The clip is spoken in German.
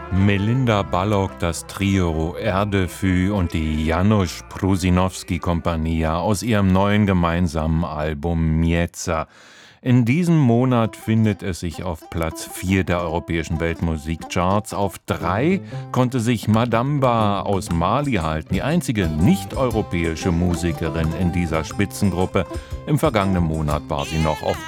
Melinda Balogh, das Trio Erdefű und die Janusz Prusinowski-Kompania aus ihrem neuen gemeinsamen Album Mieza. In diesem Monat findet es sich auf Platz 4 der europäischen Weltmusikcharts. Auf 3 konnte sich Madamba aus Mali halten, die einzige nicht-europäische Musikerin in dieser Spitzengruppe. Im vergangenen Monat war sie noch auf